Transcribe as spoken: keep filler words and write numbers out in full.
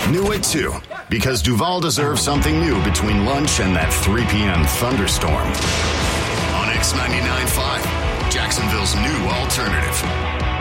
New at two, because Duval deserves something new between lunch and that three p.m. thunderstorm. On X ninety-nine point five, Jacksonville's new alternative.